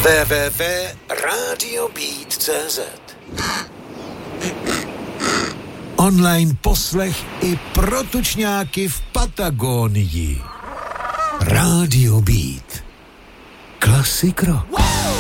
www.radiobeat.cz. Online poslech i pro tučňáky v Patagónii. Radio Beat. Klasik rock.